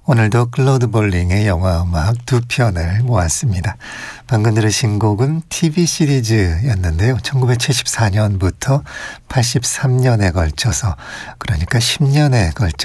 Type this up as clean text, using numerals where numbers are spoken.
오늘도 클로드 볼링의 영화 음악 두 편을 모았습니다. 방금 들으신 곡은 TV 시리즈였는데요. 1974년부터 83년에 걸쳐서, 그러니까 10년에 걸쳐